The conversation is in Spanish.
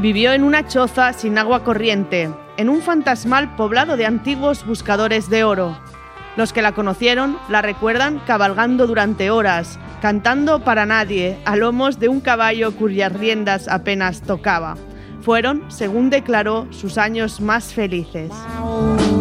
Vivió en una choza sin agua corriente, en un fantasmal poblado de antiguos buscadores de oro. Los que la conocieron la recuerdan cabalgando durante horas, cantando para nadie, a lomos de un caballo cuyas riendas apenas tocaba. Fueron, según declaró, sus años más felices.